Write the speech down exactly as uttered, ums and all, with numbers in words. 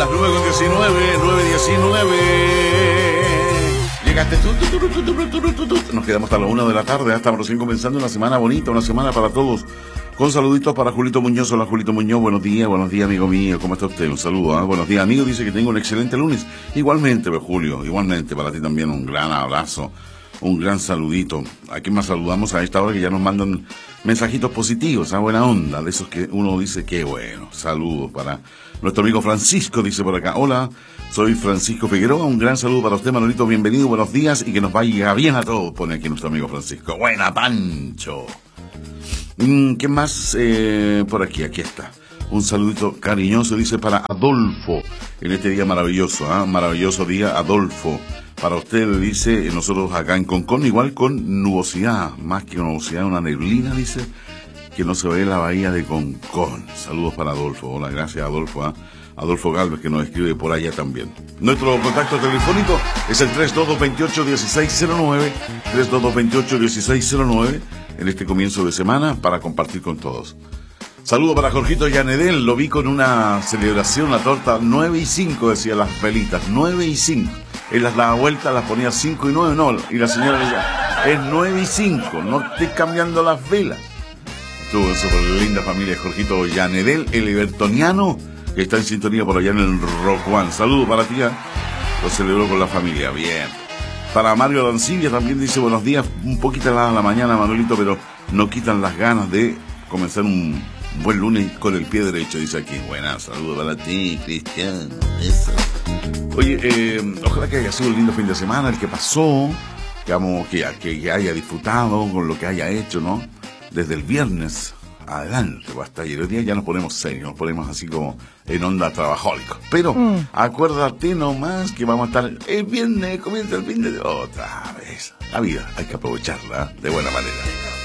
las nueve con diecinueve, nueve diecinueve. Llegaste tú, tú, tú, tú, tú, tú, tú, tú. Nos quedamos hasta las una de la tarde. Estamos recién comenzando una semana bonita, una semana para todos. Con saluditos para Julito Muñoz. Hola, Julito Muñoz. Buenos días, buenos días, amigo mío. ¿Cómo está usted? Un saludo. ¿eh? Buenos días, amigo. Dice que tengo un excelente lunes. Igualmente, pues, Julio. Igualmente, para ti también un gran abrazo. Un gran saludito. ¿A quién más saludamos a esta hora que ya nos mandan mensajitos positivos, a buena onda? De esos que uno dice que bueno. Saludos para nuestro amigo Francisco, dice por acá. Hola, soy Francisco Figueroa. Un gran saludo para usted, Manolito. Bienvenido, buenos días y que nos vaya bien a todos. Pone aquí nuestro amigo Francisco. Buena, Pancho. ¿Qué más eh, por aquí? Aquí está. Un saludito cariñoso, dice, para Adolfo. En este día maravilloso, ¿eh? Maravilloso día, Adolfo. Para usted, le dice, nosotros acá en Concón, igual con nubosidad, más que nubosidad, una neblina, dice, que no se ve la bahía de Concón. Saludos para Adolfo. Hola, gracias Adolfo. ¿eh? Adolfo Galvez, que nos escribe por allá también. Nuestro contacto telefónico es el tres dos dos, veintiocho, dieciséis cero nueve, tres dos dos, veintiocho, dieciséis cero nueve, en este comienzo de semana, para compartir con todos. Saludo para Jorgito Llanedel, lo vi con una celebración, la torta nueve y cinco, decía las velitas, nueve y cinco. Él las daba vuelta, las ponía cinco y nueve, no, y la señora le decía, es nueve y cinco, no estés cambiando las velas. Todo eso por la linda familia de Jorgito Llanedel, el evertoniano, que está en sintonía por allá en el Rock One. Saludos para ti, ¿eh? Lo celebró con la familia, bien. Para Mario Arancibia también dice, buenos días, un poquito helada la mañana, Manolito, pero no quitan las ganas de comenzar un buen lunes con el pie derecho, dice aquí. Buenas, saludos para ti, Cristian. Eso. Oye, eh, ojalá que haya sido un lindo fin de semana el que pasó, digamos, que, que, que haya disfrutado con lo que haya hecho, ¿no? Desde el viernes adelante, hasta ayer. Hoy día ya nos ponemos serios, nos ponemos así como en onda trabajólico. Pero mm. acuérdate nomás que vamos a estar el viernes, comienza el fin de otra vez. La vida hay que aprovecharla de buena manera.